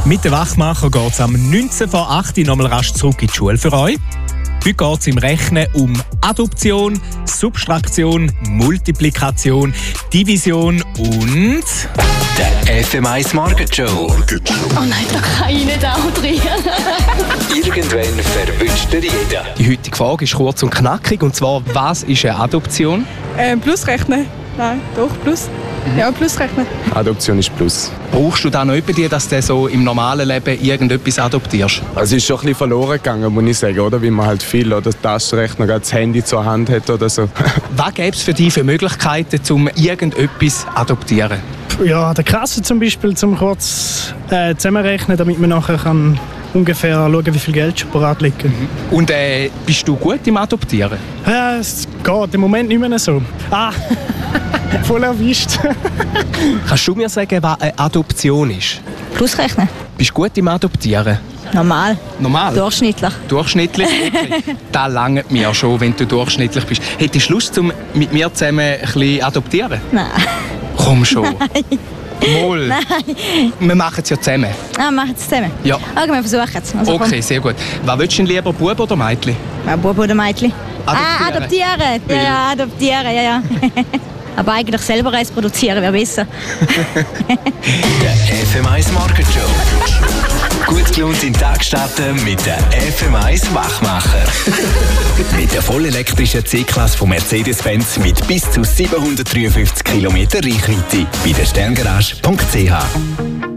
Mit den Wachmacher geht es am 19 vor 8 Uhr nochmal rasch zurück in die Schule für euch. Heute geht es im Rechnen um Adduktion, Subtraktion, Multiplikation, Division und... Der FM1 Morgenshow. Oh nein, da kann ich nicht auch drin. Irgendwann verwünscht dir jeder. Die heutige Frage ist kurz und knackig, und zwar, was ist eine Adduktion? Plusrechnen. Nein, doch, Plus. Ja, Plusrechnen. Adoption ist Plus. Brauchst du da noch bei dir, dass du so im normalen Leben irgendetwas adoptierst? Also es ist schon ein bisschen verloren gegangen, muss ich sagen, oder? Wie man halt viel oder Taschenrechner, das Handy zur Hand hat oder so. Was gäbe es für dich für Möglichkeiten, um irgendetwas zu adoptieren? Ja, der Kasse zum Beispiel, zum kurz zusammenrechnen, damit man nachher kann ungefähr schauen, wie viel Geld schon parat liegt. Und bist du gut im Adoptieren? Ja, es geht im Moment nicht mehr so. Voll erwischt. Kannst du mir sagen, was eine Adoption ist? Plusrechnen. Bist du gut im Adoptieren? Normal. Normal? Durchschnittlich. Durchschnittlich? Okay. Das langt mir schon, wenn du durchschnittlich bist. Hättest du Lust, mit mir zusammen ein bisschen adoptieren? Nein. Komm schon. Nein. Mal. Nein. Wir machen es ja zusammen. Wir machen es zusammen? Ja. Okay, wir versuchen es. Also, okay, sehr gut. Was willst du denn lieber, Bub oder Mädchen? Ja, Bub oder Mädchen? Adoptieren. Adoptieren. Ja, adoptieren, ja. Aber eigentlich selber eins produzieren wäre besser. Der FM1 Morgenshow. Gut gelohnt in den Tag starten mit der FM1 Wachmacher. Mit der vollelektrischen C-Klasse von Mercedes-Benz mit bis zu 753 km Reichweite bei der sterngarage.ch.